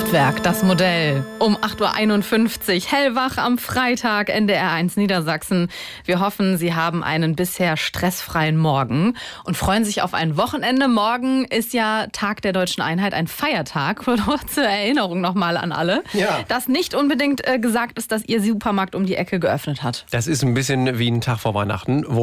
Kraftwerk, das Modell. Um 8.51 Uhr, hellwach am Freitag, NDR1 Niedersachsen. Wir hoffen, Sie haben einen bisher stressfreien Morgen und freuen sich auf ein Wochenende. Morgen ist ja Tag der Deutschen Einheit, ein Feiertag. Nur zur Erinnerung nochmal an alle, dass nicht unbedingt gesagt ist, dass Ihr Supermarkt um die Ecke geöffnet hat. Das ist ein bisschen wie ein Tag vor Weihnachten, wo